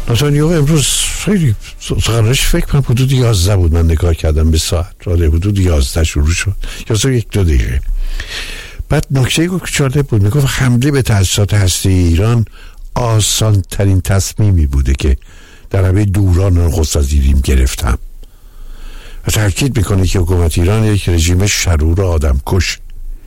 نتانیاهو امروز خیلی سخنرانیش فکر کنم حدود 11 بود، من نگاه کردم به ساعت، حدود 11 شروع شد، 11 دقیقه. بعد نکته گفت که جالب بود، میگفت حمله به تأسیسات هسته ایران آسان ترین تصمیمی بوده که در همه دوران نخست وزیریم گرفتم و تاکید میکنه که حکومت ایران یک رژیم شرور آدم کش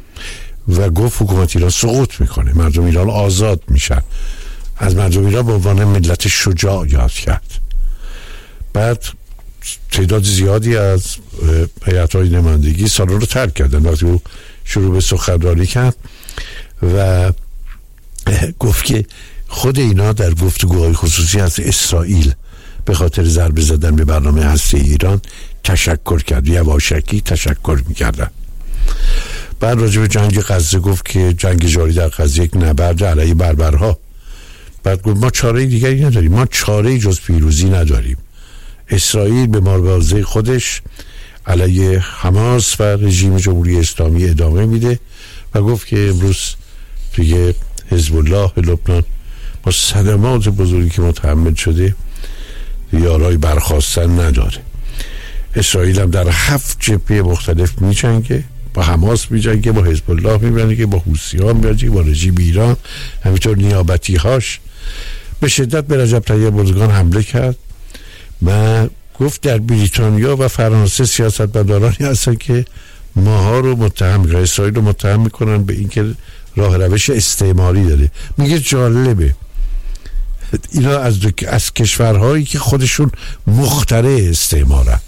و گفت حکومت ایران سقوط میکنه، مردم ایران آزاد میشن. از مردم ایران به عنوان ملت شجاع یاد کرد. بعد تعداد زیادی از هیئت‌های نمایندگی سالن رو ترک کردن وقتی او شروع به سخنرانی کرد و گفت که خود اینا در گفتگوهای خصوصی از اسرائیل به خاطر ضربه زدن به برنامه هسته ایران تشکر کرد، یواشکی تشکر میکردن. بعد راجع به جنگ غزه گفت که جنگ جاری در غزه یک نبرد علیه بربرها. بعد گفت ما چاره دیگری نداریم، ما چاره جز پیروزی نداریم. اسرائیل به مبارزه خودش علیه حماس و رژیم جمهوری اسلامی ادامه میده و گفت که امروز دیگه حزب الله لبنان با صدمات بزرگی که متحمل شده یارای برخواستن نداره. اسرائیل هم در 7 جبهه مختلف میجنگه، با حماس میجنگه، با حزب الله میجنگه، با حوثی‌ها میجنگه، با رژیم ایران، همینطور نیابتی هاش. به شدت به رجب طیب اردوغان حمله کرد و گفت در بریتانیا و فرانسه سیاستمدارانی هستن که ماها رو متهم میکنن، اسرائیل رو متهم میکنن به اینکه راه روش استعماری داره. میگه جالبه اینا از کشورهایی که خودشون مخترع استعمارن،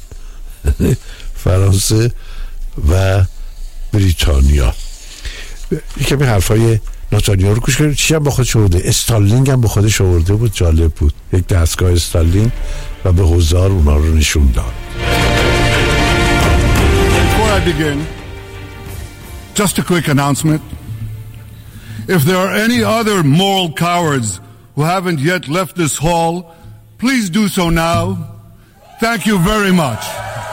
فرانسه و بریتانیا. یکی به حرفای نتانیاهو رو گوش کنید. چی هم با خودش آورده؟ استالینگ هم با خودش آورده بود، جالب بود، یک دستگاه استالینگ و به حضار اونا رو نشون داد. Before I begin, just a quick announcement. If there are any other moral cowards who haven't yet left this hall, please do so now. Thank you very much.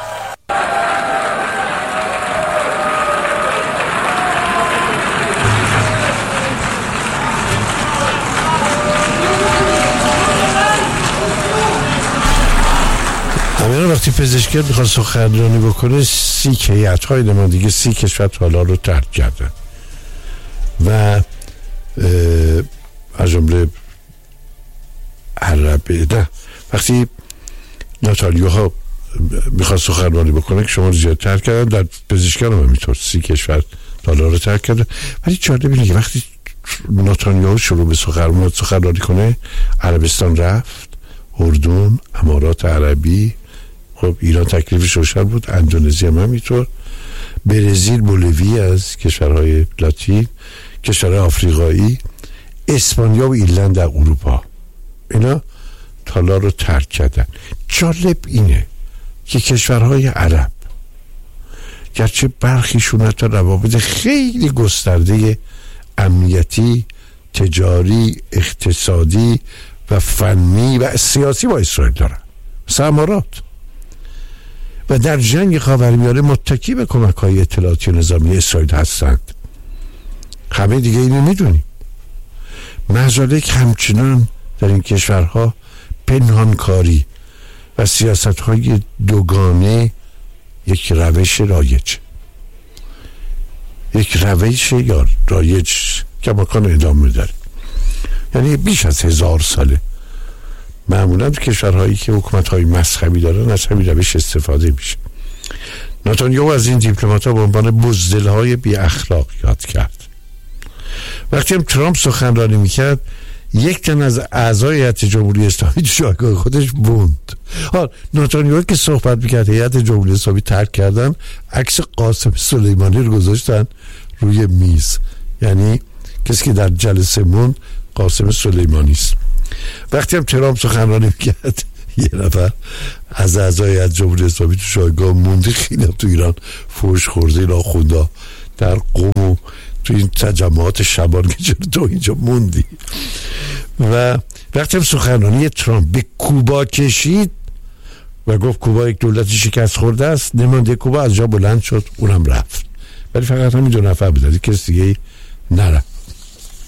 همین وقتی پزشکی میخواد سخنرانی بکنه، 30 هیئت‌های نمایندگی 30 کشور تالار رو ترک کردن و از جمله عربه. نه، وقتی نتانیاهو میخواد سخنرانی بکنه که شما زیاد ترک کردن، در پزشکی هم همینطور 30 کشور تالار رو ترک کردن. ولی جالب اینه که وقتی نتانیاهو شروع به سخنرانی کنه، عربستان رفت، اردن، امارات عربی، خب ایران تکلیفش روشن بود، اندونزی هم همینطور، برزیل، بولیوی از کشورهای لاتین، کشورهای آفریقایی، اسپانیا و ایرلند در اروپا، اینا تالار رو ترک کردن. جالب اینه که کشورهای عرب گرچه برخیشون حتی روابط خیلی گسترده امنیتی، تجاری، اقتصادی و فنی و سیاسی با اسرائیل دارن، مثل امارات، و در جنگ خاورمیانه متکی به کمک‌های اطلاعاتی و نظامی اسرائیل هستند. همه دیگه اینو میدونیم. مزالک همچنان در این کشورها پنهانکاری و سیاست‌های دوگانه یک روش رایج، یک روش یا رایج که مکان ادامه داره، یعنی بیش از 1000 ساله. معمولا تو کشورهایی که حکومت‌های مذهبی دارن از همین روش استفاده میشه. نتانیاهو از این دیپلمات‌ها به عنوان بزدل‌های بی اخلاق یاد کرد. وقتی هم ترامپ سخنرانی میکرد، یک تن از اعضای هیئت جمهوری اسلامی تو جایگاه خودش موند. نتانیاهو که صحبت میکرد، هیئت جمهوری اسلامی ترک کردن، عکس قاسم سلیمانی رو گذاشتن روی میز، یعنی کسی که در جلسه موند قاسم سلیمانی است. وقتی هم ترامپ سخنرانی میکرد، یه نفر از اعضای هیئت جمهوری اسلامی تو جایگاه موند. خیلی تو ایران فوش خورده این آخوندا در قم، تو این تجمعات شبان که چرا تو اینجا موندی. و وقتی هم سخنرانی ترامپ به کوبا کشید و گفت کوبا یک دولت شکست خورده است، نماینده کوبا از جا بلند شد، اونم رفت. ولی فقط همین 2 نفر بودن، کسی دیگه نرفت.